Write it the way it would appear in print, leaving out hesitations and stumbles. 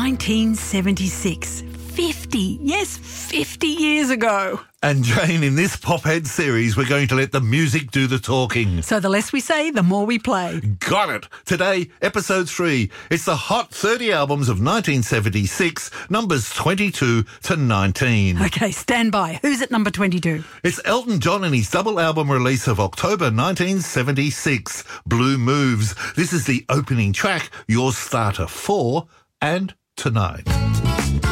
1976. 50. Yes, 50 years ago. And Jane, in this Pophead series, we're going to let the music do the talking. So the less we say, the more we play. Got it. Today, episode 3. It's the Hot 30 albums of 1976, numbers 22 to 19. Okay, stand by. Who's at number 22? It's Elton John and his double album release of October 1976, Blue Moves. This is the opening track, your starter for And Tonight.